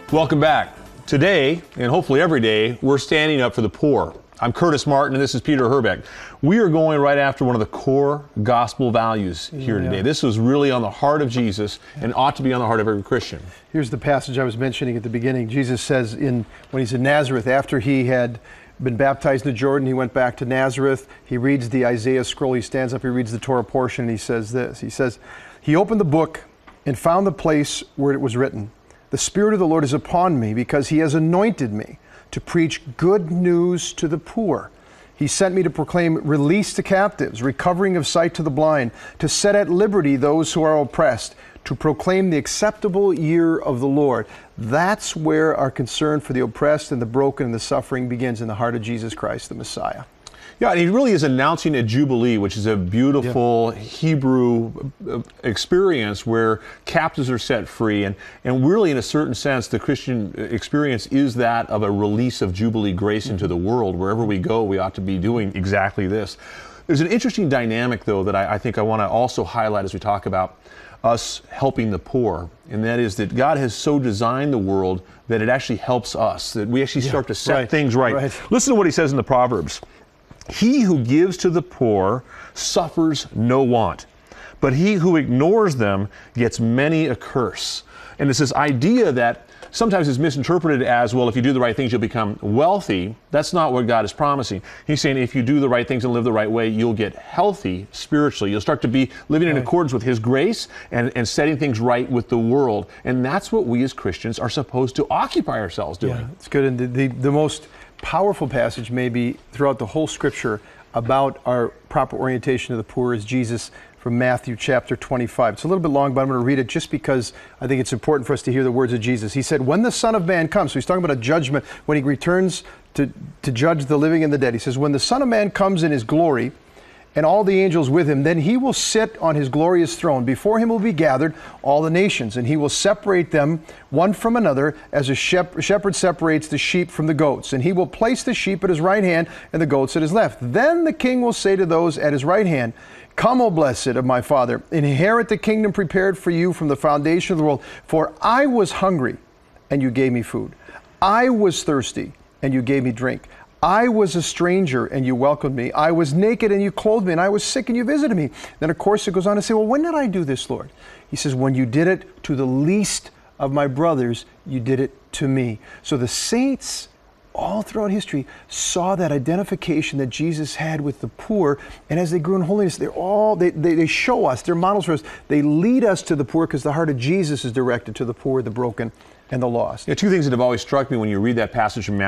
Welcome back. Today, and hopefully every day, we're standing up for the poor. I'm Curtis Martin, and this is Peter Herbeck. We are going right after one of the core gospel values here today. This was really on the heart of Jesus and ought to be on the heart of every Christian. Here's the passage I was mentioning at the beginning. Jesus says when he's in Nazareth, after he had been baptized in the Jordan, he went back to Nazareth. He reads the Isaiah scroll. He stands up, he reads the Torah portion, and he says this. He says, "He opened the book and found the place where it was written, 'The Spirit of the Lord is upon me, because he has anointed me to preach good news to the poor. He sent me to proclaim release to captives, recovering of sight to the blind, to set at liberty those who are oppressed, to proclaim the acceptable year of the Lord.'" That's where our concern for the oppressed and the broken and the suffering begins, in the heart of Jesus Christ, the Messiah. Yeah, and he really is announcing a jubilee, which is a beautiful Hebrew experience where captives are set free. And really, in a certain sense, the Christian experience is that of a release of jubilee grace into the world. Wherever we go, we ought to be doing exactly this. There's an interesting dynamic, though, that I think I want to also highlight as we talk about us helping the poor. And that is that God has so designed the world that it actually helps us, that we actually start to set things right. Listen to what he says in the Proverbs. "He who gives to the poor suffers no want, but he who ignores them gets many a curse." And it's this idea that sometimes is misinterpreted as, well, if you do the right things, you'll become wealthy. That's not what God is promising. He's saying if you do the right things and live the right way, you'll get healthy spiritually. You'll start to be living in accordance with His grace and setting things right with the world. And that's what we as Christians are supposed to occupy ourselves doing. Yeah, it's good. And the most powerful passage maybe throughout the whole Scripture about our proper orientation to the poor is Jesus from Matthew chapter 25. It's a little bit long, but I'm going to read it just because I think it's important for us to hear the words of Jesus. He said, "When the Son of Man comes," so he's talking about a judgment when he returns to judge the living and the dead. He says, "When the Son of Man comes in his glory, and all the angels with him, then he will sit on his glorious throne. Before him will be gathered all the nations, and he will separate them one from another, as a shepherd separates the sheep from the goats. And he will place the sheep at his right hand and the goats at his left. Then the king will say to those at his right hand, 'Come, O blessed of my Father, inherit the kingdom prepared for you from the foundation of the world. For I was hungry, and you gave me food. I was thirsty, and you gave me drink. I was a stranger, and you welcomed me. I was naked, and you clothed me. And I was sick, and you visited me.'" Then, of course, it goes on to say, "Well, when did I do this, Lord?" He says, "When you did it to the least of my brothers, you did it to me." So the saints all throughout history saw that identification that Jesus had with the poor, and as they grew in holiness, they show us, they're models for us. They lead us to the poor because the heart of Jesus is directed to the poor, the broken, and the lost. Yeah, two things that have always struck me when you read that passage from Matthew